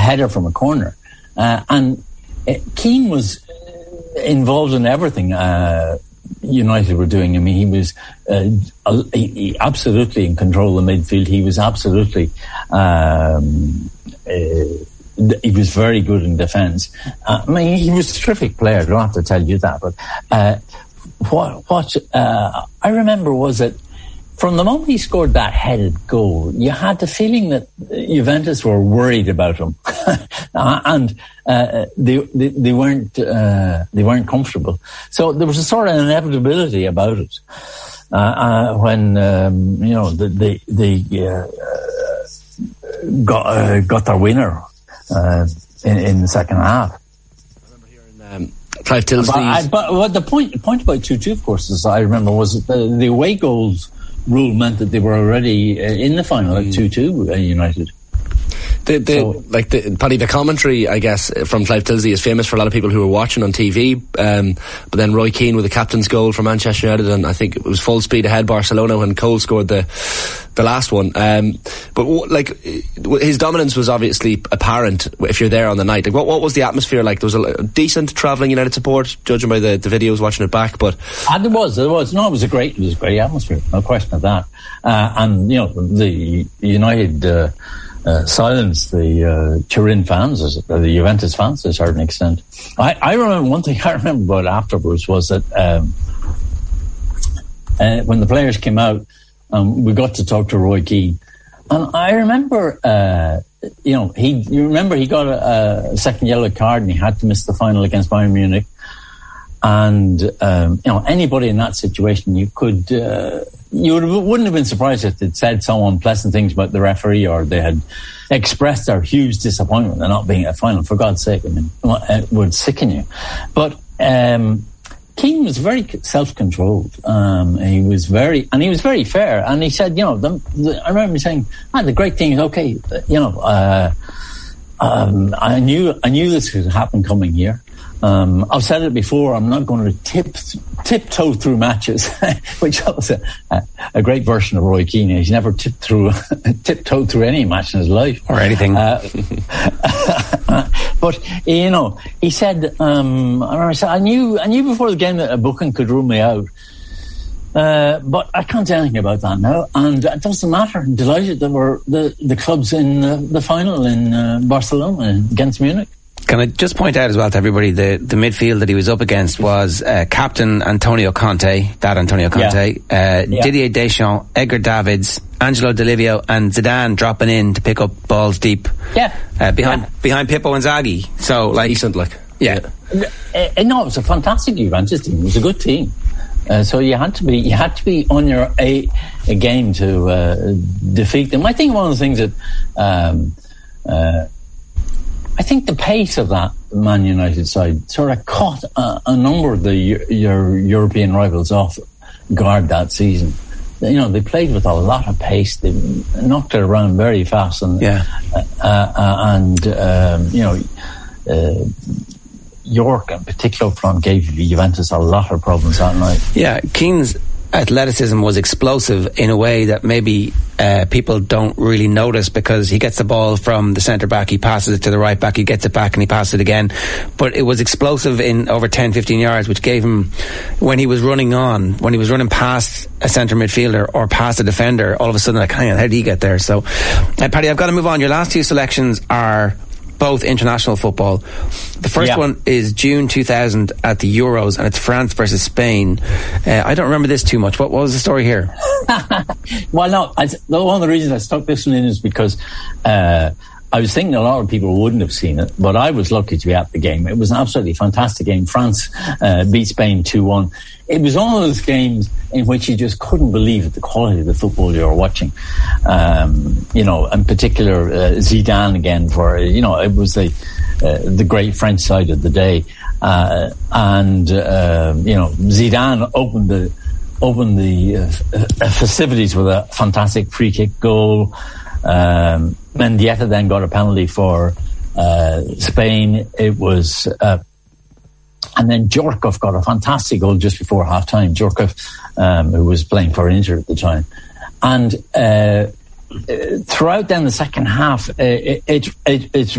header from a corner. And Keane was involved in everything United were doing. I mean, he was he absolutely in control of the midfield. He was absolutely he was very good in defence. I mean, he was a terrific player. I don't have to tell you that. But what I remember was that from the moment he scored that headed goal, you had the feeling that Juventus were worried about him, and they weren't comfortable. So there was a sort of inevitability about it when they got their winner in the second half. I remember hearing Clive Tilsley. But the point about 2-2, of course, as I remember, was that the away goals rule meant that they were already in the final at 2-2 United. Paddy, the commentary, I guess, from Clive Tilsley is famous for a lot of people who were watching on TV. But then Roy Keane with the captain's goal for Manchester United, and I think it was full speed ahead Barcelona when Cole scored the last one. But his dominance was obviously apparent if you're there on the night. Like, what was the atmosphere like? There was a decent travelling United support, judging by the videos watching it back. But there was. No, it was a great atmosphere. No question of that. And the United. Silence the Turin fans, the Juventus fans, to a certain extent. I remember one thing I remember about afterwards was that when the players came out, we got to talk to Roy Keane, and I remember, he got a second yellow card and he had to miss the final against Bayern Munich. And anybody in that situation, you wouldn't have been surprised if they'd said some unpleasant things about the referee, or they had expressed their huge disappointment at not being at final. For God's sake, I mean, it would sicken you. But Keane was very self-controlled. He was very fair. And he said, I remember saying, the great thing is, okay, I knew this could happen coming here. I've said it before, I'm not going to tiptoe through matches, which was a great version of Roy Keane. He's never tiptoed through any match in his life. Or anything. But, he said, I remember saying, I knew before the game that a booking could rule me out. But I can't say anything about that now, and it doesn't matter. I'm delighted that we're the clubs in the final in Barcelona against Munich. Can I just point out as well to everybody, the midfield that he was up against was captain Antonio Conte, Didier Deschamps, Edgar Davids, Angelo Di Livio, and Zidane dropping in to pick up balls deep. Behind Pippo Inzaghi. So, decent, it was a fantastic Juventus team. It was a good team. So you had to be on your A game to defeat them. I think one of the things that I think the pace of that Man United side sort of caught a number of your European rivals off guard that season. They played with a lot of pace. They knocked it around very fast, and York in particular front gave Juventus a lot of problems that night. Yeah, Keane's athleticism was explosive in a way that maybe people don't really notice, because he gets the ball from the centre back, he passes it to the right back, he gets it back and he passes it again. But it was explosive in over 10-15 yards, which gave him, when he was running past a centre midfielder or past a defender, all of a sudden hang on, how did he get there? So Paddy, I've got to move on. Your last two selections are both international football. The first one is June 2000 at the Euros, and it's France versus Spain. I don't remember this too much. What was the story here? Well, no, one of the reasons I stuck this one in is because I was thinking a lot of people wouldn't have seen it, but I was lucky to be at the game. It was an absolutely fantastic game. France beat Spain 2-1. It was one of those games in which you just couldn't believe the quality of the football you were watching. In particular, Zidane again it was the great French side of the day. Zidane opened the festivities with a fantastic free kick goal. Mendieta then got a penalty for Spain. It was and then Djorkaeff got a fantastic goal just before half time. Djorkaeff, who was playing for Inter at the time. And throughout then the second half, it's